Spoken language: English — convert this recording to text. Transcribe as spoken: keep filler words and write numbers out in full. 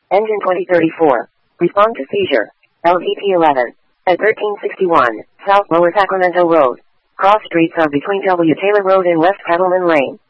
Engine twenty thirty-four. Respond to seizure. L V P eleven. At thirteen sixty-one, South Lower Sacramento Road. Cross streets are between W. Taylor Road and West Petalman Lane.